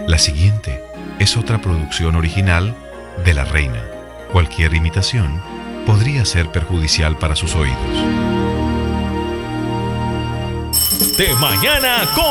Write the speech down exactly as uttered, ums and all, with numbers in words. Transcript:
La siguiente es otra producción original de La Reina. Cualquier imitación podría ser perjudicial para sus oídos. De mañana con